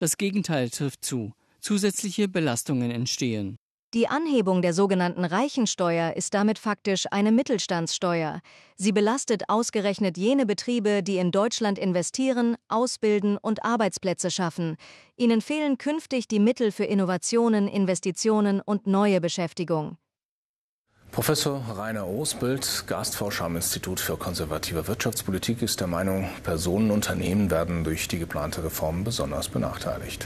Das Gegenteil trifft zu. Zusätzliche Belastungen entstehen. Die Anhebung der sogenannten Reichensteuer ist damit faktisch eine Mittelstandssteuer. Sie belastet ausgerechnet jene Betriebe, die in Deutschland investieren, ausbilden und Arbeitsplätze schaffen. Ihnen fehlen künftig die Mittel für Innovationen, Investitionen und neue Beschäftigung. Professor Rainer Osbild, Gastforscher am Institut für konservative Wirtschaftspolitik, ist der Meinung, Personenunternehmen werden durch die geplante Reform besonders benachteiligt.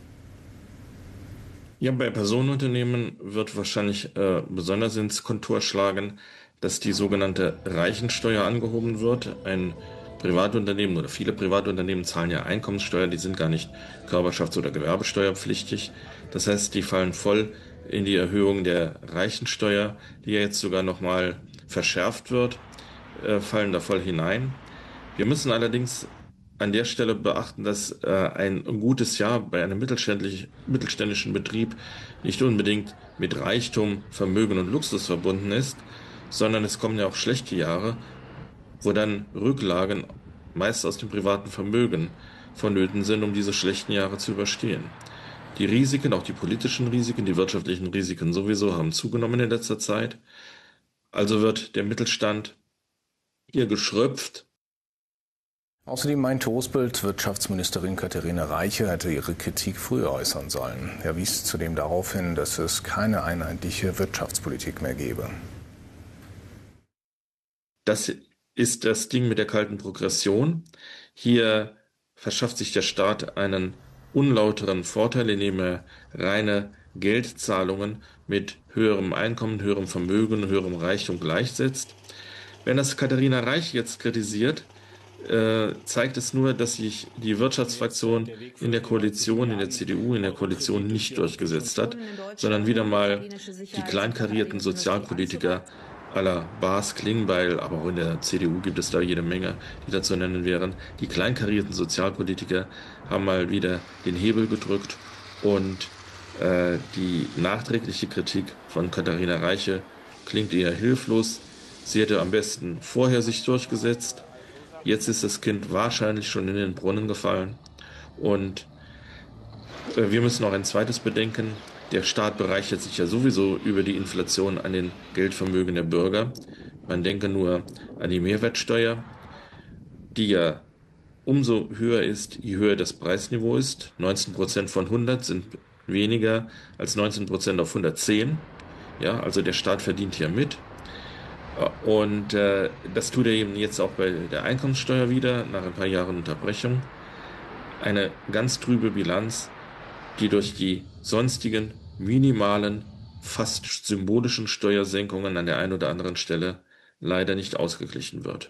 Ja, bei Personenunternehmen wird wahrscheinlich besonders ins Kontur schlagen, dass die sogenannte Reichensteuer angehoben wird. Ein Privatunternehmen oder viele Privatunternehmen zahlen ja Einkommenssteuer, die sind gar nicht körperschafts- oder gewerbesteuerpflichtig. Das heißt, die fallen voll in die Erhöhung der Reichensteuer, die ja jetzt sogar nochmal verschärft wird, fallen da voll hinein. Wir müssen allerdings an der Stelle beachten, dass ein gutes Jahr bei einem mittelständischen Betrieb nicht unbedingt mit Reichtum, Vermögen und Luxus verbunden ist, sondern es kommen ja auch schlechte Jahre, wo dann Rücklagen meist aus dem privaten Vermögen vonnöten sind, um diese schlechten Jahre zu überstehen. Die Risiken, auch die politischen Risiken, die wirtschaftlichen Risiken sowieso, haben zugenommen in letzter Zeit. Also wird der Mittelstand hier geschröpft. Außerdem meinte Osbild, Wirtschaftsministerin Katharina Reiche hätte ihre Kritik früher äußern sollen. Er wies zudem darauf hin, dass es keine einheitliche Wirtschaftspolitik mehr gebe. Das ist das Ding mit der kalten Progression. Hier verschafft sich der Staat einen unlauteren Vorteil, indem er reine Geldzahlungen mit höherem Einkommen, höherem Vermögen, höherem Reichtum gleichsetzt. Wenn das Katharina Reiche jetzt kritisiert, zeigt es nur, dass sich die Wirtschaftsfraktion in der Koalition, in der CDU, in der Koalition nicht durchgesetzt hat, sondern wieder mal die kleinkarierten Sozialpolitiker à la Bas Klingbeil, aber auch in der CDU gibt es da jede Menge, die da zu nennen wären. Die kleinkarierten Sozialpolitiker haben mal wieder den Hebel gedrückt und die nachträgliche Kritik von Katharina Reiche klingt eher hilflos. Sie hätte am besten vorher sich durchgesetzt. Jetzt ist das Kind wahrscheinlich schon in den Brunnen gefallen. Und wir müssen noch ein zweites bedenken. Der Staat bereichert sich ja sowieso über die Inflation an den Geldvermögen der Bürger. Man denke nur an die Mehrwertsteuer, die ja umso höher ist, je höher das Preisniveau ist. 19% von 100 sind weniger als 19% auf 110. Ja, also der Staat verdient hier mit. Und das tut er eben jetzt auch bei der Einkommenssteuer wieder, nach ein paar Jahren Unterbrechung. Eine ganz trübe Bilanz, die durch die sonstigen minimalen, fast symbolischen Steuersenkungen an der einen oder anderen Stelle leider nicht ausgeglichen wird.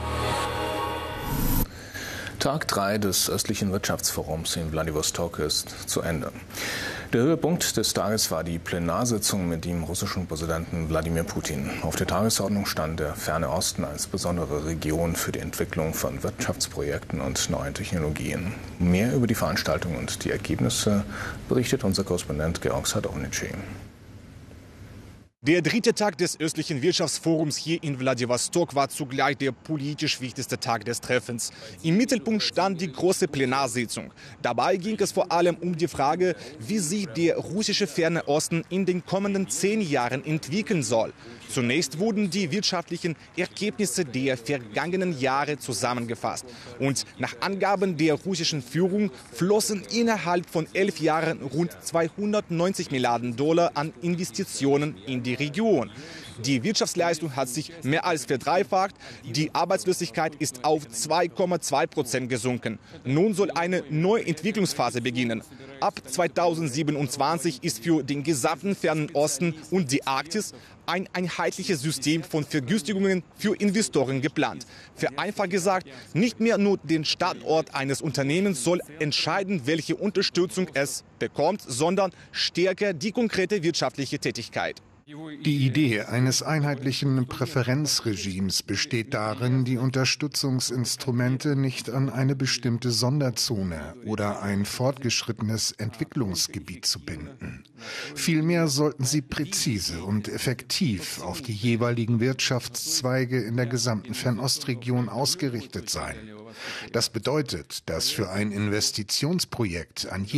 Tag 3 des östlichen Wirtschaftsforums in Wladiwostok ist zu Ende. Der Höhepunkt des Tages war die Plenarsitzung mit dem russischen Präsidenten Wladimir Putin. Auf der Tagesordnung stand der Ferne Osten als besondere Region für die Entwicklung von Wirtschaftsprojekten und neuen Technologien. Mehr über die Veranstaltung und die Ergebnisse berichtet unser Korrespondent Georg Sadownici. Der dritte Tag des östlichen Wirtschaftsforums hier in Wladiwostok war zugleich der politisch wichtigste Tag des Treffens. Im Mittelpunkt stand die große Plenarsitzung. Dabei ging es vor allem um die Frage, wie sich der russische Ferne Osten in den kommenden 10 Jahren entwickeln soll. Zunächst wurden die wirtschaftlichen Ergebnisse der vergangenen Jahre zusammengefasst. Und nach Angaben der russischen Führung flossen innerhalb von 11 Jahren rund 290 Milliarden Dollar an Investitionen in die Region. Die Wirtschaftsleistung hat sich mehr als verdreifacht. Die Arbeitslosigkeit ist auf 2,2% gesunken. Nun soll eine neue Entwicklungsphase beginnen. Ab 2027 ist für den gesamten Fernen Osten und die Arktis ein einheitliches System von Vergünstigungen für Investoren geplant. Vereinfacht gesagt, nicht mehr nur den Standort eines Unternehmens soll entscheiden, welche Unterstützung es bekommt, sondern stärker die konkrete wirtschaftliche Tätigkeit. Die Idee eines einheitlichen Präferenzregimes besteht darin, die Unterstützungsinstrumente nicht an eine bestimmte Sonderzone oder ein fortgeschrittenes Entwicklungsgebiet zu binden. Vielmehr sollten sie präzise und effektiv auf die jeweiligen Wirtschaftszweige in der gesamten Fernostregion ausgerichtet sein. Das bedeutet, dass für ein Investitionsprojekt an